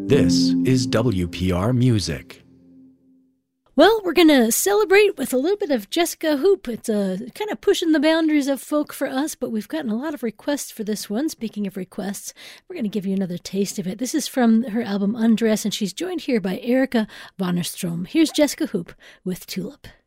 This is WPR Music. Well, we're going to celebrate with a little bit of Jessica Hoop. It's kind of pushing the boundaries of folk for us, but we've gotten a lot of requests for this one. Speaking of requests, we're going to give you another taste of it. This is from her album Undress, and she's joined here by Erika Wannerstrom. Here's Jessica Hoop with Tulip.